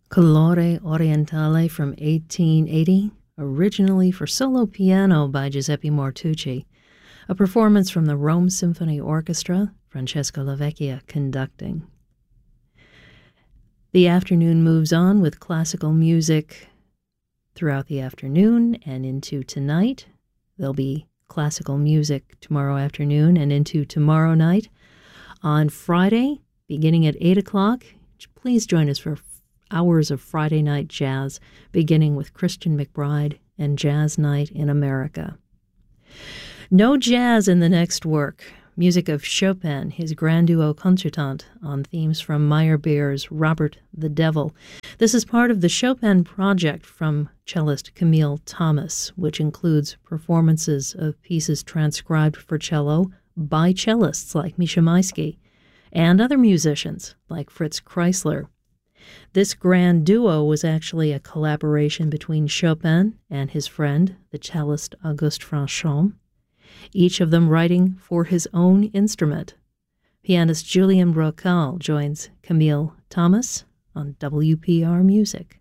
Colore Orientale from 1880, originally for solo piano by Giuseppe Mortucci, a performance from the Rome Symphony Orchestra, Francesco Lavecchia conducting. The afternoon moves on with classical music throughout the afternoon and into tonight. There'll be classical music tomorrow afternoon and into tomorrow night. On Friday, beginning at 8 o'clock, please join us for hours of Friday night jazz, beginning with Christian McBride and Jazz Night in America. No jazz in the next work. Music of Chopin, his Grand Duo Concertante, on themes from Meyerbeer's Robert the Devil. This is part of the Chopin project from cellist Camille Thomas, which includes performances of pieces transcribed for cello by cellists like Misha Maisky and other musicians like Fritz Kreisler. This grand duo was actually a collaboration between Chopin and his friend, the cellist Auguste Franchomme, each of them writing for his own instrument. Pianist Julien Brocal joins Camille Thomas on WPR Music.